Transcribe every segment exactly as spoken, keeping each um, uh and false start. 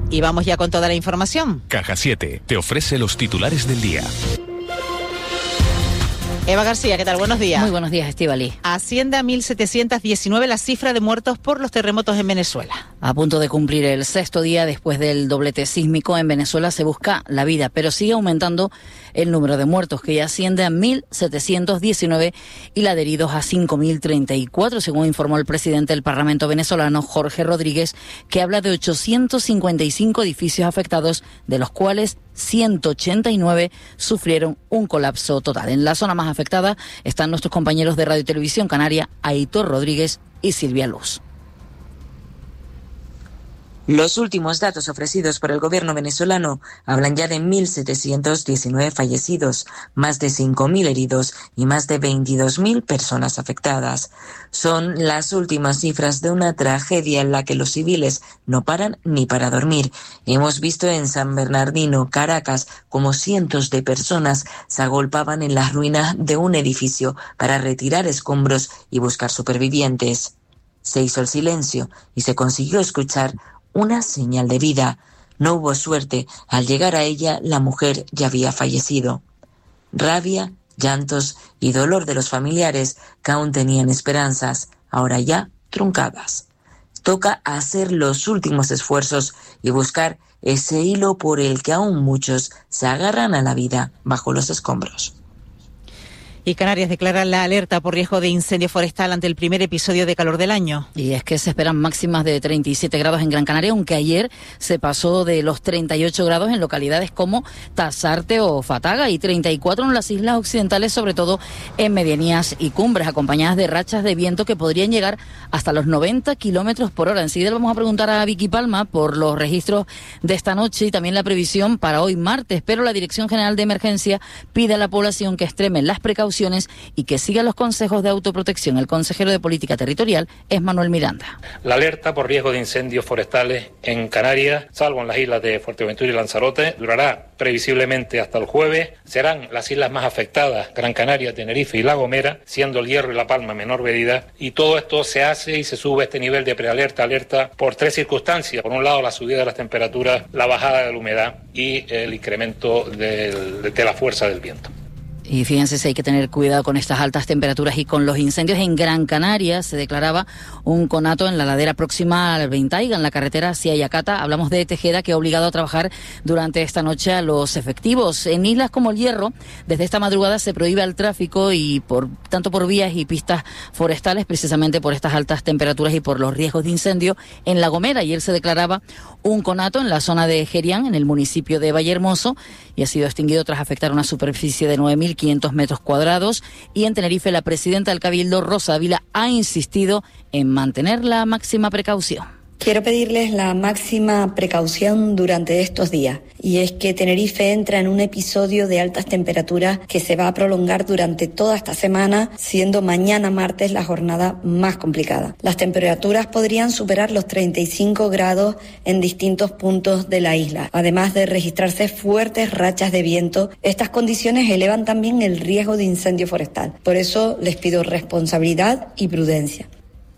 Y vamos ya con toda la información. Caja siete te ofrece los titulares del día. Eva García, ¿qué tal? Buenos días. Muy buenos días, Estíbaliz. Asciende a mil setecientos diecinueve la cifra de muertos por los terremotos en Venezuela. A punto de cumplir el sexto día después del doblete sísmico, en Venezuela se busca la vida, pero sigue aumentando el número de muertos, que ya asciende a mil setecientos diecinueve y la de heridos a cinco mil treinta y cuatro, según informó el presidente del Parlamento venezolano, Jorge Rodríguez, que habla de ochocientos cincuenta y cinco edificios afectados, de los cuales ciento ochenta y nueve sufrieron un colapso total. En la zona más afectada están nuestros compañeros de Radio y Televisión Canaria, Aitor Rodríguez y Silvia Luz. Los últimos datos ofrecidos por el gobierno venezolano hablan ya de mil setecientos diecinueve fallecidos, más de cinco mil heridos y más de veintidós mil personas afectadas. Son las últimas cifras de una tragedia en la que los civiles no paran ni para dormir. Hemos visto en San Bernardino, Caracas, como cientos de personas se agolpaban en las ruinas de un edificio para retirar escombros y buscar supervivientes. Se hizo el silencio y se consiguió escuchar una señal de vida. No hubo suerte. Al llegar a ella, la mujer ya había fallecido. Rabia, llantos y dolor de los familiares que aún tenían esperanzas, ahora ya truncadas. Toca hacer los últimos esfuerzos y buscar ese hilo por el que aún muchos se agarran a la vida bajo los escombros. Y Canarias declara la alerta por riesgo de incendio forestal ante el primer episodio de calor del año. Y es que se esperan máximas de treinta y siete grados en Gran Canaria, aunque ayer se pasó de los treinta y ocho grados en localidades como Tasarte o Fataga y treinta y cuatro en las islas occidentales, sobre todo en medianías y cumbres, acompañadas de rachas de viento que podrían llegar hasta los noventa kilómetros por hora. Enseguida le vamos a preguntar a Vicky Palma por los registros de esta noche y también la previsión para hoy martes, pero la Dirección General de Emergencia pide a la población que extremen las precauciones y que siga los consejos de autoprotección. El consejero de Política Territorial es Manuel Miranda. La alerta por riesgo de incendios forestales en Canarias, salvo en las islas de Fuerteventura y Lanzarote, durará previsiblemente hasta el jueves. Serán las islas más afectadas, Gran Canaria, Tenerife y La Gomera, siendo el Hierro y La Palma en menor medida. Y todo esto se hace y se sube a este nivel de prealerta, alerta, por tres circunstancias. Por un lado, la subida de las temperaturas, la bajada de la humedad y el incremento del, de la fuerza del viento. Y fíjense si hay que tener cuidado con estas altas temperaturas y con los incendios. En Gran Canaria se declaraba un conato en la ladera próxima al Veintaiga, en la carretera hacia Yacata. Hablamos de Tejeda, que ha obligado a trabajar durante esta noche a los efectivos. En islas como el Hierro, desde esta madrugada se prohíbe el tráfico y por tanto por vías y pistas forestales, precisamente por estas altas temperaturas y por los riesgos de incendio. En La Gomera ayer se declaraba un conato en la zona de Gerián, en el municipio de Vallehermoso, y ha sido extinguido tras afectar una superficie de nueve mil quinientos metros cuadrados. Y en Tenerife, la presidenta del Cabildo, Rosa Ávila, ha insistido en mantener la máxima precaución. Quiero pedirles la máxima precaución durante estos días, y es que Tenerife entra en un episodio de altas temperaturas que se va a prolongar durante toda esta semana, siendo mañana martes la jornada más complicada. Las temperaturas podrían superar los treinta y cinco grados en distintos puntos de la isla, además de registrarse fuertes rachas de viento. Estas condiciones elevan también el riesgo de incendio forestal. Por eso les pido responsabilidad y prudencia.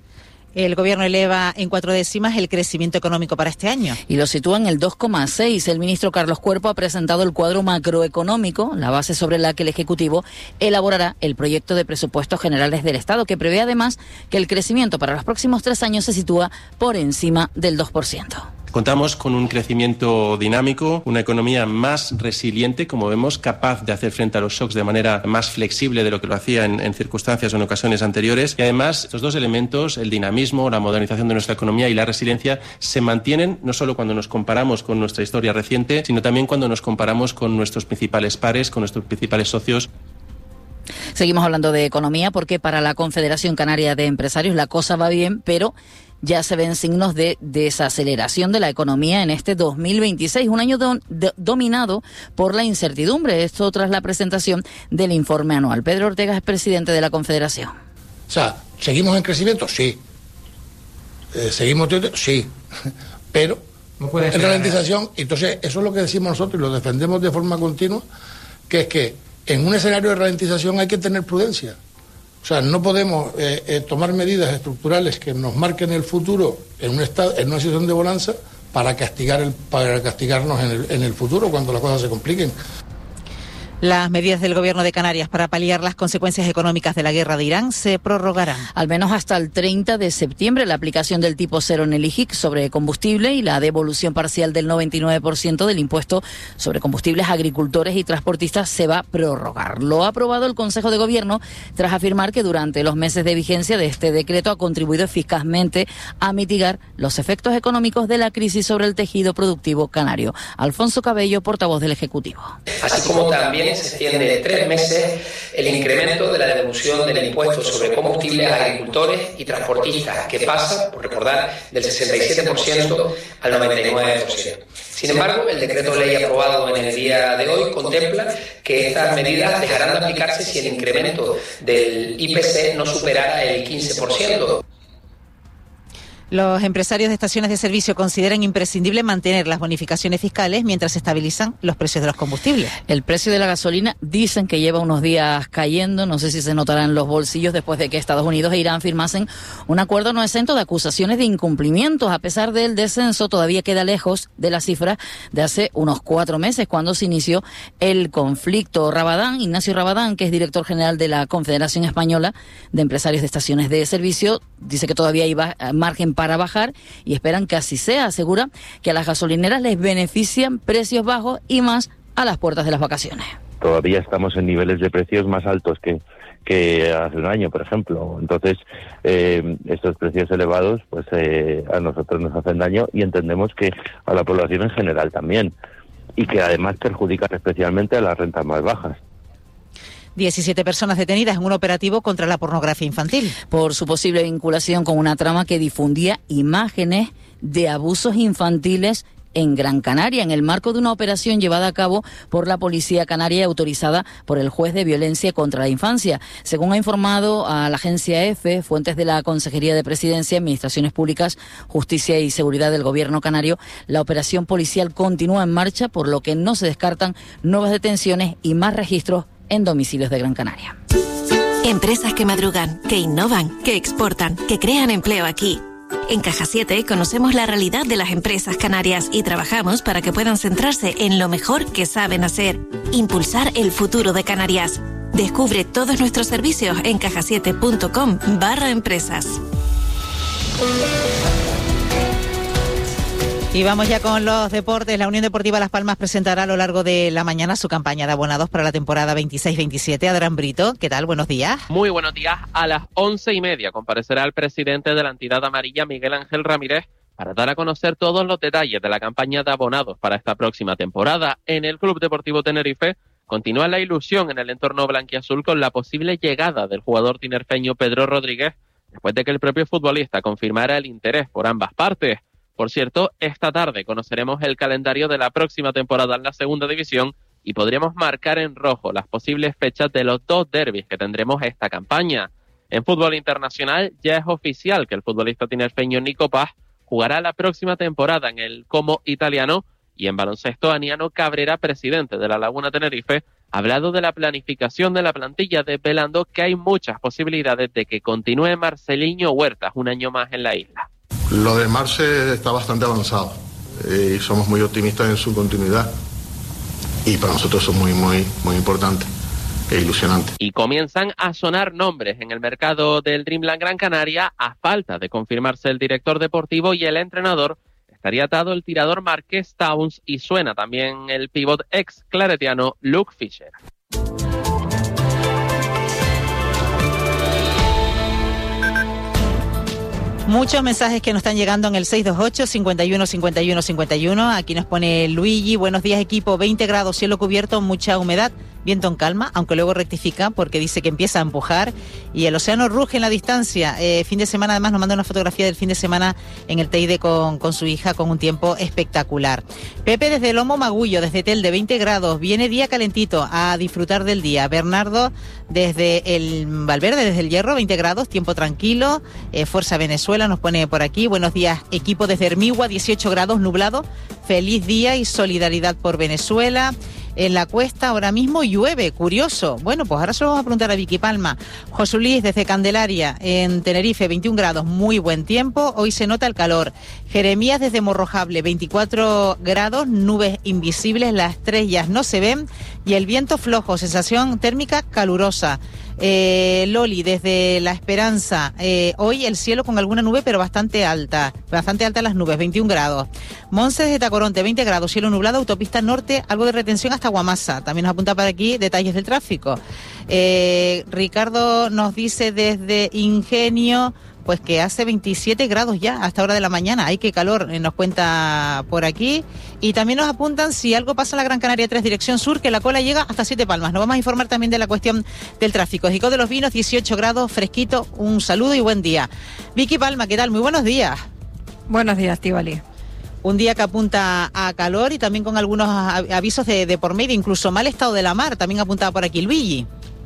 El Gobierno eleva en cuatro décimas el crecimiento económico para este año. Y lo sitúa en el dos coma seis. El ministro Carlos Cuerpo ha presentado el cuadro macroeconómico, la base sobre la que el Ejecutivo elaborará el proyecto de presupuestos generales del Estado, que prevé además que el crecimiento para los próximos tres años se sitúa por encima del dos por ciento. Contamos con un crecimiento dinámico, una economía más resiliente, como vemos, capaz de hacer frente a los shocks de manera más flexible de lo que lo hacía en, en circunstancias o en ocasiones anteriores. Y además, estos dos elementos, el dinamismo, la modernización de nuestra economía y la resiliencia, se mantienen no solo cuando nos comparamos con nuestra historia reciente, sino también cuando nos comparamos con nuestros principales pares, con nuestros principales socios. Seguimos hablando de economía porque para la Confederación Canaria de Empresarios la cosa va bien, pero ya se ven signos de desaceleración de la economía en este dos mil veintiséis, un año do, de, dominado por la incertidumbre. Esto tras la presentación del informe anual. Pedro Ortega es presidente de la Confederación. O sea, ¿seguimos en crecimiento? Sí. Eh, ¿Seguimos? Sí. Pero no puede en ralentización. Entonces, eso es lo que decimos nosotros y lo defendemos de forma continua, que es que en un escenario de ralentización hay que tener prudencia. O sea, no podemos eh, eh, tomar medidas estructurales que nos marquen el futuro en un estado, en una situación de bonanza, para castigar el, para castigarnos en el, en el futuro cuando las cosas se compliquen. Las medidas del Gobierno de Canarias para paliar las consecuencias económicas de la guerra de Irán se prorrogarán. Al menos hasta el treinta de septiembre, la aplicación del tipo cero en el I J I C sobre combustible y la devolución parcial del noventa y nueve por ciento del impuesto sobre combustibles a agricultores y transportistas se va a prorrogar. Lo ha aprobado el Consejo de Gobierno tras afirmar que durante los meses de vigencia de este decreto ha contribuido eficazmente a mitigar los efectos económicos de la crisis sobre el tejido productivo canario. Alfonso Cabello, portavoz del Ejecutivo. Así como también se extiende tres meses el incremento de la devolución del impuesto sobre combustibles a agricultores y transportistas, que pasa, por recordar, del sesenta y siete por ciento al noventa y nueve por ciento. Sin embargo, el decreto ley aprobado en el día de hoy contempla que estas medidas dejarán de aplicarse si el incremento del I P C no superara el quince por ciento. Los empresarios de estaciones de servicio consideran imprescindible mantener las bonificaciones fiscales mientras se estabilizan los precios de los combustibles. El precio de la gasolina dicen que lleva unos días cayendo, no sé si se notará en los bolsillos después de que Estados Unidos e Irán firmasen un acuerdo no exento de acusaciones de incumplimientos. A pesar del descenso, todavía queda lejos de la cifra de hace unos cuatro meses cuando se inició el conflicto. Rabadán, Ignacio Rabadán, que es director general de la Confederación Española de Empresarios de Estaciones de Servicio, dice que todavía hay margen para bajar y esperan que así sea. Asegura que a las gasolineras les benefician precios bajos y más a las puertas de las vacaciones. Todavía estamos en niveles de precios más altos que, que hace un año, por ejemplo. Entonces, eh, estos precios elevados pues eh, a nosotros nos hacen daño y entendemos que a la población en general también. Y que además perjudican especialmente a las rentas más bajas. diecisiete personas detenidas en un operativo contra la pornografía infantil. Por su posible vinculación con una trama que difundía imágenes de abusos infantiles en Gran Canaria, en el marco de una operación llevada a cabo por la Policía Canaria y autorizada por el juez de violencia contra la infancia. Según ha informado a la agencia EFE, fuentes de la Consejería de Presidencia, Administraciones Públicas, Justicia y Seguridad del Gobierno canario, la operación policial continúa en marcha, por lo que no se descartan nuevas detenciones y más registros en domicilios de Gran Canaria. Empresas que madrugan, que innovan, que exportan, que crean empleo aquí. En Caja siete conocemos la realidad de las empresas canarias y trabajamos para que puedan centrarse en lo mejor que saben hacer, impulsar el futuro de Canarias. Descubre todos nuestros servicios en cajasiete punto com barra empresas. Y vamos ya con los deportes. La Unión Deportiva Las Palmas presentará a lo largo de la mañana su campaña de abonados para la temporada veintiséis veintisiete. Adrián Brito, ¿qué tal? Buenos días. Muy buenos días. A las once y media comparecerá el presidente de la entidad amarilla, Miguel Ángel Ramírez, para dar a conocer todos los detalles de la campaña de abonados para esta próxima temporada. En el Club Deportivo Tenerife continúa la ilusión en el entorno blanquiazul con la posible llegada del jugador tinerfeño Pedro Rodríguez, después de que el propio futbolista confirmara el interés por ambas partes. Por cierto, esta tarde conoceremos el calendario de la próxima temporada en la segunda división y podremos marcar en rojo las posibles fechas de los dos derbis que tendremos esta campaña. En fútbol internacional ya es oficial que el futbolista tinerfeño Nico Paz jugará la próxima temporada en el Como italiano, y en baloncesto Aniano Cabrera, presidente de la Laguna Tenerife, ha hablado de la planificación de la plantilla, desvelando que hay muchas posibilidades de que continúe Marceliño Huertas un año más en la isla. Lo de Marce está bastante avanzado eh, y somos muy optimistas en su continuidad y para nosotros eso es muy, muy, muy importante e ilusionante. Y comienzan a sonar nombres en el mercado del Dreamland Gran Canaria a falta de confirmarse el director deportivo y el entrenador. Estaría atado el tirador Marqués Towns y suena también el pívot ex claretiano Luke Fisher. Muchos mensajes que nos están llegando en el seis dos ocho, cincuenta y uno, cincuenta y uno, cincuenta y uno. Aquí nos pone Luigi: buenos días equipo, veinte grados, cielo cubierto, mucha humedad, viento en calma, aunque luego rectifica porque dice que empieza a empujar y el océano ruge en la distancia. Eh, fin de semana, además nos manda una fotografía del fin de semana en el Teide con, con su hija, con un tiempo espectacular. Pepe desde Lomo Magullo, desde Telde, veinte grados, viene día calentito, a disfrutar del día. Bernardo desde el Valverde, desde el Hierro, veinte grados, tiempo tranquilo. eh, Fuerza Venezuela nos pone por aquí: buenos días equipo desde Hermigua, dieciocho grados, nublado, feliz día y solidaridad por Venezuela. En la Cuesta ahora mismo llueve, curioso. Bueno, pues ahora se lo vamos a preguntar a Vicky Palma. José Luis desde Candelaria, en Tenerife, veintiún grados, muy buen tiempo. Hoy se nota el calor. Jeremías desde Morrojable, veinticuatro grados, nubes invisibles, las estrellas no se ven y el viento flojo, sensación térmica calurosa. Eh, Loli desde La Esperanza, eh, hoy el cielo con alguna nube pero bastante alta, bastante alta las nubes, veintiún grados. Monse desde Tacoronte, veinte grados, cielo nublado, autopista norte, algo de retención hasta Guamasa. También nos apunta para aquí detalles del tráfico. Eh, Ricardo nos dice desde Ingenio, pues que hace veintisiete grados ya hasta hora de la mañana. ¡Ay, qué calor! Nos cuenta por aquí. Y también nos apuntan si algo pasa en la Gran Canaria tres, dirección sur, que la cola llega hasta Siete Palmas. Nos vamos a informar también de la cuestión del tráfico. Jico de los Vinos, dieciocho grados, fresquito. Un saludo y buen día. Vicky Palma, ¿qué tal? Muy buenos días. Buenos días, Estíbaliz. Un día que apunta a calor y también con algunos avisos de, de por medio, incluso mal estado de la mar. También apuntaba por aquí Luigi.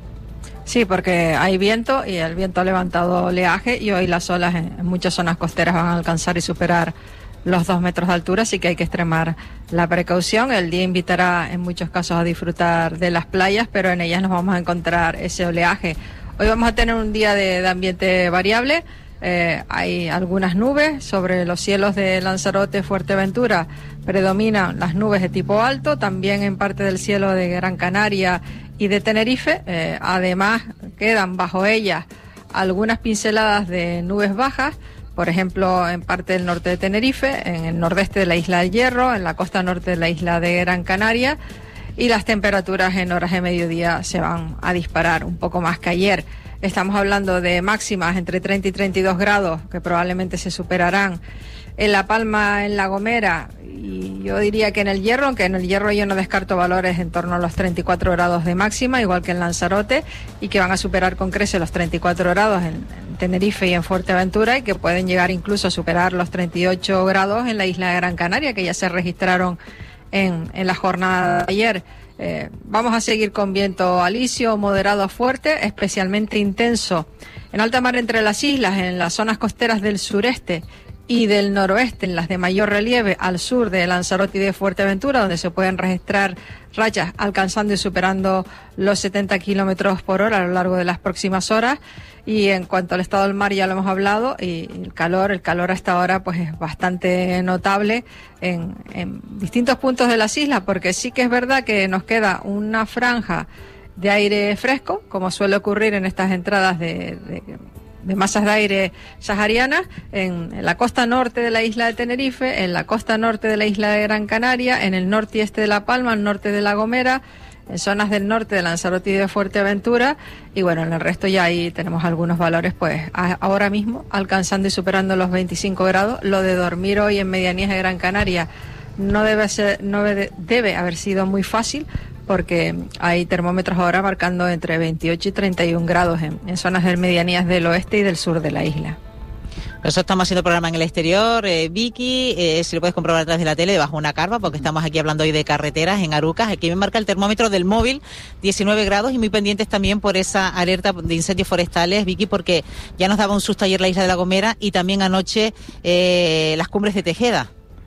Sí, porque hay viento y el viento ha levantado oleaje y hoy las olas en, en muchas zonas costeras van a alcanzar y superar los dos metros de altura, así que hay que extremar la precaución. El día invitará en muchos casos a disfrutar de las playas, pero en ellas nos vamos a encontrar ese oleaje. Hoy vamos a tener un día de, de ambiente variable. Eh, hay algunas nubes sobre los cielos de Lanzarote, Fuerteventura. Predominan las nubes de tipo alto, también en parte del cielo de Gran Canaria y de Tenerife. Eh, además, quedan bajo ellas algunas pinceladas de nubes bajas, por ejemplo, en parte del norte de Tenerife, en el nordeste de la isla del Hierro, en la costa norte de la isla de Gran Canaria, y las temperaturas en horas de mediodía se van a disparar un poco más que ayer. Estamos hablando de máximas entre treinta y treinta y dos grados, que probablemente se superarán en La Palma, en La Gomera, y yo diría que en el Hierro, aunque en el Hierro yo no descarto valores en torno a los treinta y cuatro grados de máxima, igual que en Lanzarote, y que van a superar con creces los treinta y cuatro grados en, en Tenerife y en Fuerteventura, y que pueden llegar incluso a superar los treinta y ocho grados en la isla de Gran Canaria, que ya se registraron en, en la jornada de ayer. Eh, vamos a seguir con viento alisio, moderado a fuerte, especialmente intenso en alta mar entre las islas, en las zonas costeras del sureste y del noroeste, en las de mayor relieve al sur de Lanzarote y de Fuerteventura, donde se pueden registrar rachas alcanzando y superando los setenta kilómetros por hora a lo largo de las próximas horas. Y en cuanto al estado del mar ya lo hemos hablado, y el calor, el calor hasta ahora pues es bastante notable en, en distintos puntos de las islas, porque sí que es verdad que nos queda una franja de aire fresco, como suele ocurrir en estas entradas de, de, de masas de aire saharianas, en, en la costa norte de la isla de Tenerife, en la costa norte de la isla de Gran Canaria, en el norte y este de La Palma, el norte de La Gomera, en zonas del norte de Lanzarote y de Fuerteventura, y bueno, en el resto ya ahí tenemos algunos valores pues a, ahora mismo alcanzando y superando los veinticinco grados. Lo de dormir hoy en medianías de Gran Canaria no debe ser, no debe, debe haber sido muy fácil, porque hay termómetros ahora marcando entre veintiocho y treinta y un grados en, en zonas de medianías del oeste y del sur de la isla. Nosotros estamos haciendo programa en el exterior, eh, Vicky, eh, si lo puedes comprobar a través de la tele, debajo de una carpa, porque estamos aquí hablando hoy de carreteras en Arucas. Aquí me marca el termómetro del móvil, diecinueve grados, y muy pendientes también por esa alerta de incendios forestales, Vicky, porque ya nos daba un susto ayer la isla de La Gomera y también anoche eh, las cumbres de Tejeda.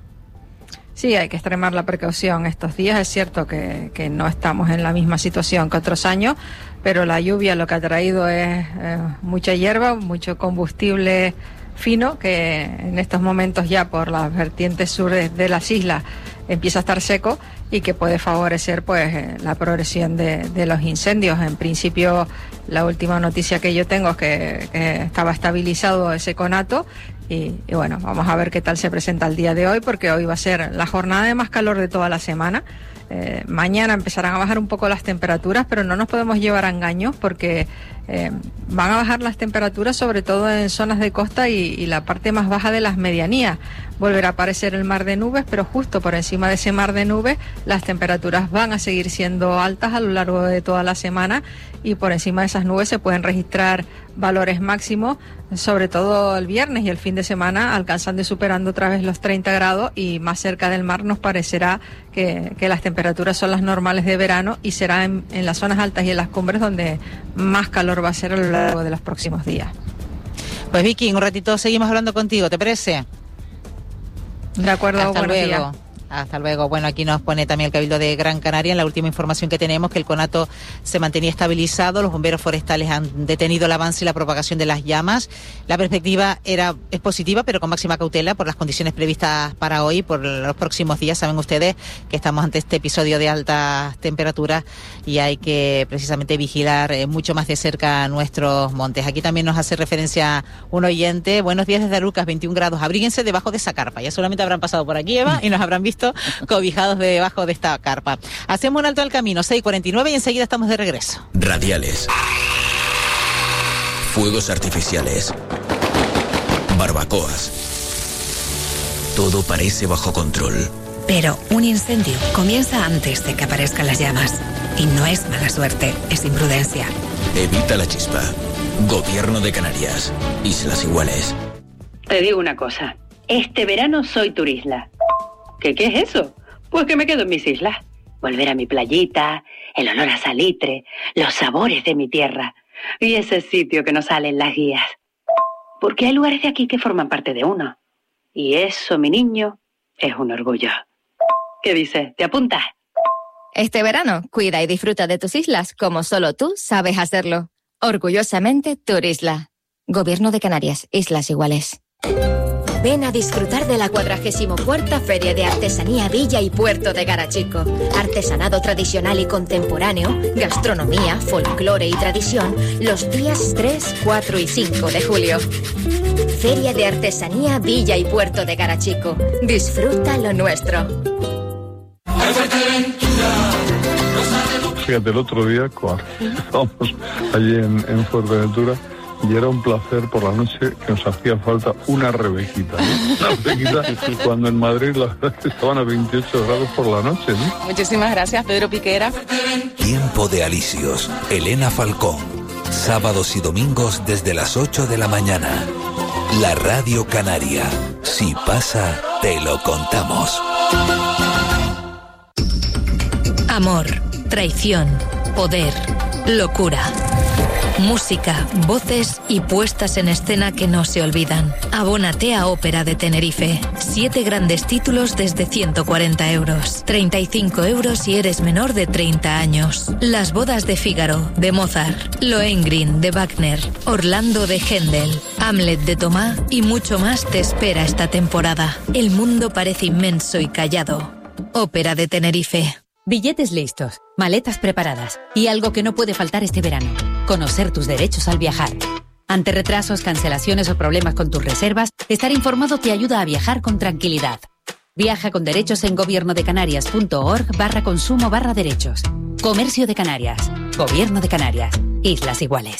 Sí, hay que extremar la precaución estos días. Es cierto que, que no estamos en la misma situación que otros años, pero la lluvia lo que ha traído es eh, mucha hierba, mucho combustible fino, que en estos momentos ya por las vertientes sur de, de las islas empieza a estar seco, y que puede favorecer pues eh, la progresión de, de los incendios. En principio, la última noticia que yo tengo es que, que estaba estabilizado ese conato. Y, y bueno, vamos a ver qué tal se presenta el día de hoy, porque hoy va a ser la jornada de más calor de toda la semana. Eh, mañana empezarán a bajar un poco las temperaturas, pero no nos podemos llevar a engaños, porque eh, van a bajar las temperaturas sobre todo en zonas de costa y, y la parte más baja de las medianías. Volverá a aparecer el mar de nubes, pero justo por encima de ese mar de nubes las temperaturas van a seguir siendo altas a lo largo de toda la semana, y por encima de esas nubes se pueden registrar valores máximos, sobre todo el viernes y el fin de semana, alcanzando y superando otra vez los treinta grados, y más cerca del mar nos parecerá que, que las temperaturas son las normales de verano, y será en, en las zonas altas y en las cumbres donde más calor va a ser a lo largo de los próximos días. Pues Vicky, un ratito seguimos hablando contigo, ¿te parece? De acuerdo, hasta buenos luego. días. Hasta luego. Bueno, aquí nos pone también el Cabildo de Gran Canaria, en la última información que tenemos, que el conato se mantenía estabilizado, los bomberos forestales han detenido el avance y la propagación de las llamas. La perspectiva era es positiva, pero con máxima cautela por las condiciones previstas para hoy, por los próximos días. Saben ustedes que estamos ante este episodio de altas temperaturas y hay que precisamente vigilar eh, mucho más de cerca nuestros montes. Aquí también nos hace referencia un oyente. Buenos días desde Arucas, veintiún grados. Abríguense debajo de esa carpa. Ya solamente habrán pasado por aquí, Eva, y nos habrán visto cobijados debajo de esta carpa. Hacemos un alto al camino, seis cuarenta y nueve, y enseguida estamos de regreso. Radiales. Fuegos artificiales. Barbacoas. Todo parece bajo control. Pero un incendio comienza antes de que aparezcan las llamas. Y no es mala suerte, es imprudencia. Evita la chispa. Gobierno de Canarias. Islas Iguales. Te digo una cosa. Este verano soy turisla. ¿Qué, qué es eso? Pues que me quedo en mis islas. Volver a mi playita, el olor a salitre, los sabores de mi tierra y ese sitio que nos sale en las guías. Porque hay lugares de aquí que forman parte de uno. Y eso, mi niño, es un orgullo. ¿Qué dices? ¿Te apuntas? Este verano, cuida y disfruta de tus islas como solo tú sabes hacerlo. Orgullosamente, Turisla. Gobierno de Canarias, Islas Iguales. Ven a disfrutar de la cuadragésimo cuarta Feria de Artesanía Villa y Puerto de Garachico. Artesanado tradicional y contemporáneo, gastronomía, folclore y tradición, los días tres, cuatro y cinco de julio. Feria de Artesanía Villa y Puerto de Garachico. Disfruta lo nuestro. Fíjate, el otro día cuando estábamos allí en, en Fuerteventura, y era un placer por la noche que nos hacía falta una rebequita, ¿no? Una rebequita cuando en Madrid la, estaban a veintiocho grados por la noche, ¿no? Muchísimas gracias, Pedro Piquera. Tiempo de Alicios. Elena Falcón. Sábados y domingos desde las ocho de la mañana. La Radio Canaria. Si pasa, te lo contamos. Amor, traición, poder, locura. Música, voces y puestas en escena que no se olvidan. Abónate a Ópera de Tenerife. Siete grandes títulos desde ciento cuarenta euros. treinta y cinco euros si eres menor de treinta años. Las bodas de Fígaro, de Mozart. Lohengrin, de Wagner. Orlando, de Händel. Hamlet, de Tomás y mucho más te espera esta temporada. El mundo parece inmenso y callado. Ópera de Tenerife. Billetes listos, maletas preparadas y algo que no puede faltar este verano: conocer tus derechos al viajar. Ante retrasos, cancelaciones o problemas con tus reservas, estar informado te ayuda a viajar con tranquilidad. Viaja con derechos en gobiernodecanarias.org barra consumo barra derechos. Comercio de Canarias. Gobierno de Canarias. Islas Iguales.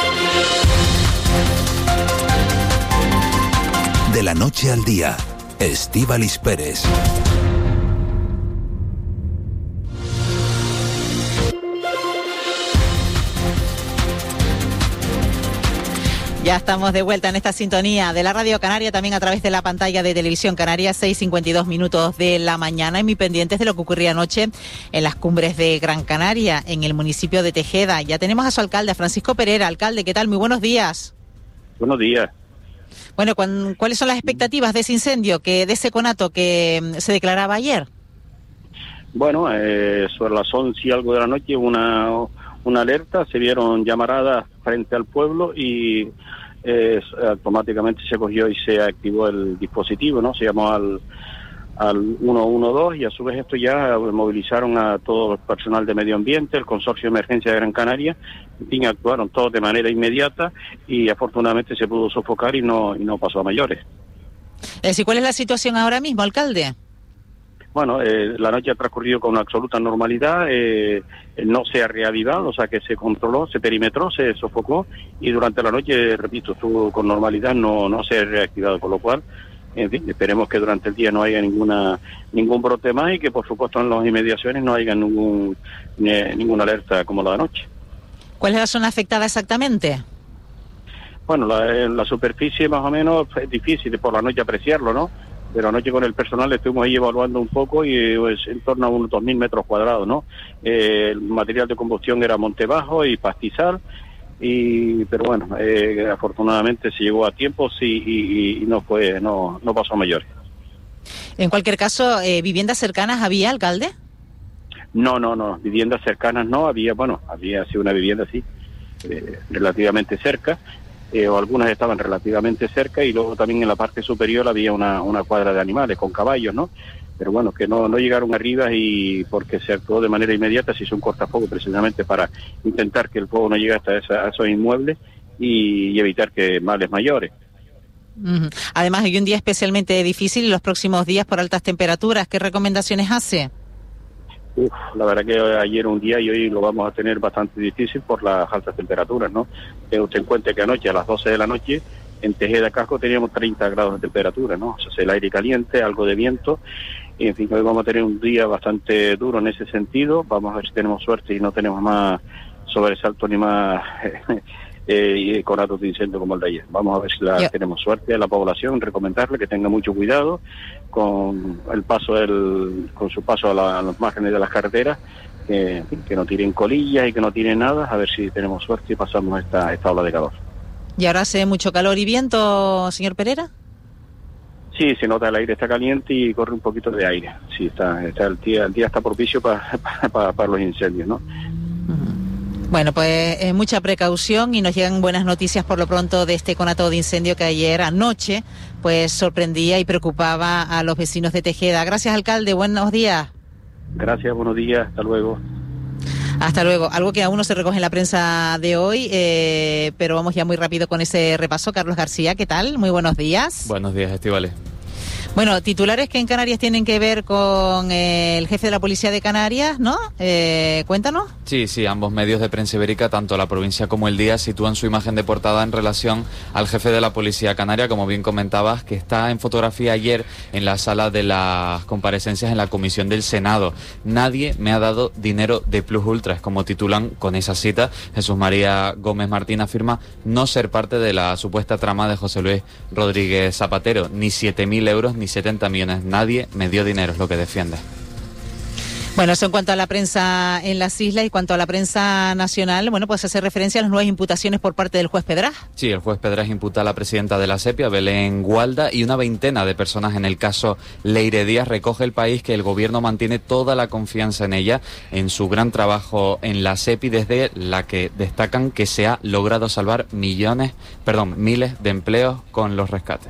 De la noche al día, Estíbaliz Pérez. Ya estamos de vuelta en esta sintonía de la Radio Canaria, también a través de la pantalla de Televisión Canaria, seis cincuenta y dos minutos de la mañana, y muy pendientes de lo que ocurría anoche en las cumbres de Gran Canaria, en el municipio de Tejeda. Ya tenemos a su alcalde, a Francisco Pereira. Alcalde, ¿qué tal? Muy buenos días. Buenos días. Bueno, ¿cuáles son las expectativas de ese incendio, que de ese conato que se declaraba ayer? Bueno, eh, sobre las once y algo de la noche, una... una alerta, se vieron llamaradas frente al pueblo y eh, automáticamente se cogió y se activó el dispositivo, ¿no? Se llamó al, al uno uno dos y a su vez esto ya movilizaron a todo el personal de medio ambiente, el Consorcio de Emergencia de Gran Canaria, en fin, actuaron todos de manera inmediata y afortunadamente se pudo sofocar y no, y no pasó a mayores. Es decir, ¿cuál es la situación ahora mismo, alcalde? Bueno, eh, la noche ha transcurrido con absoluta normalidad, eh, no se ha reavivado, o sea que se controló, se perimetró, se sofocó y durante la noche, repito, estuvo con normalidad, no no se ha reactivado, con lo cual, en fin, esperemos que durante el día no haya ninguna ningún brote más y que por supuesto en las inmediaciones no haya ningún eh, ninguna alerta como la de anoche. ¿Cuál es la zona afectada exactamente? Bueno, la, la superficie más o menos es difícil por la noche apreciarlo, ¿no? Pero anoche con el personal estuvimos ahí evaluando un poco y pues, en torno a unos dos mil metros cuadrados, ¿no? Eh, el material de combustión era monte bajo y pastizal, y pero bueno, eh, afortunadamente se llegó a tiempo sí, y, y no fue, no, no pasó a mayores. En cualquier caso, eh, ¿viviendas cercanas había, alcalde? No, no, no, viviendas cercanas no, había, bueno, había sí una vivienda sí, eh, relativamente cerca, eh, o algunas estaban relativamente cerca, y luego también en la parte superior había una, una cuadra de animales con caballos, ¿no? Pero bueno, que no, no llegaron arriba, y porque se actuó de manera inmediata, se hizo un cortafuego precisamente para intentar que el fuego no llegue hasta esa, a esos inmuebles y, y evitar que males mayores. Uh-huh. Además, hay un día especialmente difícil en los próximos días por altas temperaturas. ¿Qué recomendaciones hace? Uf, la verdad que ayer un día y hoy lo vamos a tener bastante difícil por las altas temperaturas, ¿no? Que usted encuentre que anoche a las doce de la noche en Tejeda Casco teníamos treinta grados de temperatura, ¿no? O sea, el aire caliente, algo de viento. Y en fin, hoy vamos a tener un día bastante duro en ese sentido. Vamos a ver si tenemos suerte y no tenemos más sobresalto ni más eh, conatos de incendio como el de ayer. Vamos a ver si la, yeah. tenemos suerte a la población, recomendarle que tenga mucho cuidado con el paso del, con su paso a, la, a los márgenes de las carreteras, que, que no tiren colillas y que no tiren nada, a ver si tenemos suerte y pasamos esta, esta ola de calor. ¿Y ahora hace mucho calor y viento, señor Pereira? Sí, se nota, el aire está caliente y corre un poquito de aire. Sí, está, está el día, el día está propicio para pa, pa, pa los incendios, ¿no? Bueno, pues eh, mucha precaución, y nos llegan buenas noticias por lo pronto de este conato de incendio que ayer anoche pues sorprendía y preocupaba a los vecinos de Tejeda. Gracias, alcalde, buenos días. Gracias, buenos días, hasta luego. Hasta luego. Algo que aún no se recoge en la prensa de hoy, eh, pero vamos ya muy rápido con ese repaso. Carlos García, ¿qué tal? Muy buenos días. Buenos días, Estíbaliz. Bueno, titulares que en Canarias tienen que ver con eh, el jefe de la Policía de Canarias, ¿no? Eh, cuéntanos. Sí, sí, ambos medios de prensa ibérica, tanto La Provincia como El Día, sitúan su imagen de portada en relación al jefe de la Policía Canaria, como bien comentabas, que está en fotografía ayer en la sala de las comparecencias en la Comisión del Senado. Nadie me ha dado dinero de Plus Ultra, es como titulan con esa cita. Jesús María Gómez Martín afirma no ser parte de la supuesta trama de José Luis Rodríguez Zapatero, ni siete mil euros ni setenta millones. Nadie me dio dinero, es lo que defiende. Bueno, eso en cuanto a la prensa en las islas. Y cuanto a la prensa nacional, bueno, pues hace referencia a las nuevas imputaciones por parte del juez Pedraz. Sí, el juez Pedraz imputa a la presidenta de la SEPI, Belén Gualda, y una veintena de personas en el caso Leire Díaz. Recoge El País que el gobierno mantiene toda la confianza en ella, en su gran trabajo en la SEPI, desde la que destacan que se ha logrado salvar millones, perdón, miles de empleos con los rescates.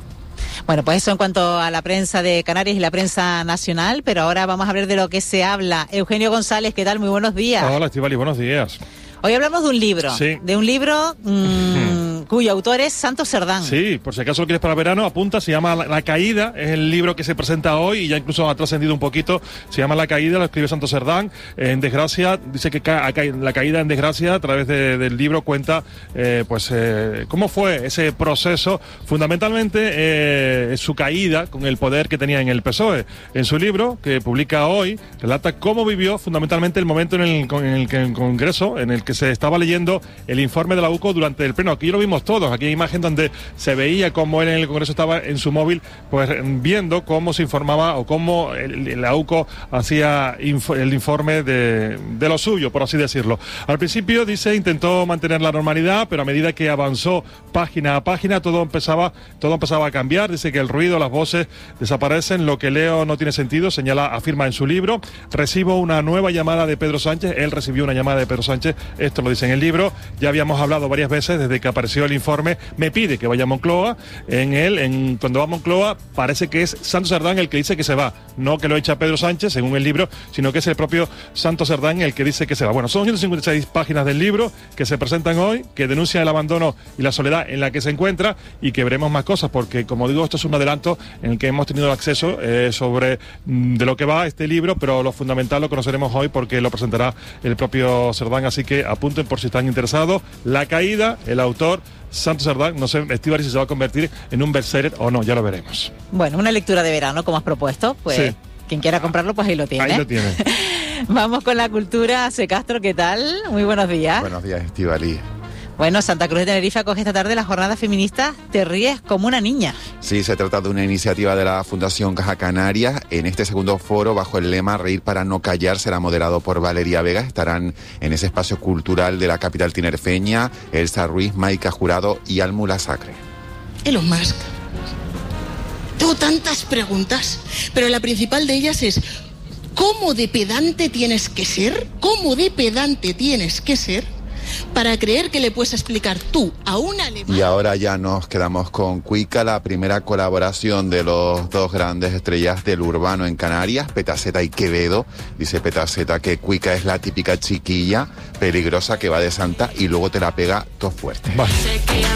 Bueno, pues eso en cuanto a la prensa de Canarias y la prensa nacional, pero ahora vamos a hablar de lo que se habla. Eugenio González, ¿qué tal? Muy buenos días. Hola, Estíbaliz, buenos días. Hoy hablamos de un libro, sí. de un libro mmm, cuyo autor es Santos Cerdán. Sí, por si acaso lo quieres para verano, apunta, se llama La, La Caída, es el libro que se presenta hoy y ya incluso ha trascendido un poquito, se llama La Caída, lo escribe Santos Cerdán. En desgracia, dice que ca ca La Caída en desgracia, a través de, del libro cuenta eh, pues eh, cómo fue ese proceso, fundamentalmente eh, su caída con el poder que tenía en el P S O E. En su libro, que publica hoy, relata cómo vivió fundamentalmente el momento en el, en el que en el Congreso, en el que se estaba leyendo el informe de la U C O durante el pleno. Aquí lo vimos todos, aquí hay imagen donde se veía cómo él en el Congreso estaba en su móvil, pues viendo cómo se informaba o cómo el, la U C O hacía info, el informe de, de lo suyo, por así decirlo. Al principio, dice, intentó mantener la normalidad, pero a medida que avanzó página a página, todo empezaba, todo empezaba a cambiar. Dice que el ruido, las voces desaparecen, lo que leo no tiene sentido, señala, afirma en su libro. Recibo una nueva llamada de Pedro Sánchez, él recibió una llamada de Pedro Sánchez. Esto lo dice en el libro, ya habíamos hablado varias veces desde que apareció el informe, me pide que vaya a Moncloa, en él, en, cuando va a Moncloa, parece que es Santos Cerdán el que dice que se va, no que lo echa Pedro Sánchez, según el libro, sino que es el propio Santos Cerdán el que dice que se va. Bueno, son ciento cincuenta y seis páginas del libro que se presentan hoy, que denuncian el abandono y la soledad en la que se encuentra, y que veremos más cosas, porque como digo, esto es un adelanto en el que hemos tenido acceso eh, sobre mm, de lo que va este libro, pero lo fundamental lo conoceremos hoy porque lo presentará el propio Cerdán, así que apunten por si están interesados. La Caída, el autor Santos Cerdán, no sé, Estíbaliz, si se va a convertir en un bestseller o no, ya lo veremos. Bueno, una lectura de verano, como has propuesto, pues sí. Quien quiera comprarlo, pues ahí lo tiene. Ahí lo tiene. Vamos con la cultura. C. Castro, ¿qué tal? Muy buenos días. Buenos días, Estíbaliz. Bueno, Santa Cruz de Tenerife acoge esta tarde la jornada feminista Te ríes como una niña. Sí, se trata de una iniciativa de la Fundación Caja Canarias. En este segundo foro, bajo el lema Reír para no callar, será moderado por Valeria Vega. Estarán en ese espacio cultural de la capital tinerfeña Elsa Ruiz, Maika Jurado y Almula Sacre. Elon Musk Tengo tantas preguntas, pero la principal de ellas es, ¿cómo de pedante tienes que ser? ¿Cómo de pedante tienes que ser para creer que le puedes explicar tú a un alemán? Y ahora ya nos quedamos con Cuica, la primera colaboración de los dos grandes estrellas del urbano en Canarias, Petaceta y Quevedo. Dice Petaceta que Cuica es la típica chiquilla peligrosa que va de santa y luego te la pega todo fuerte. Vale.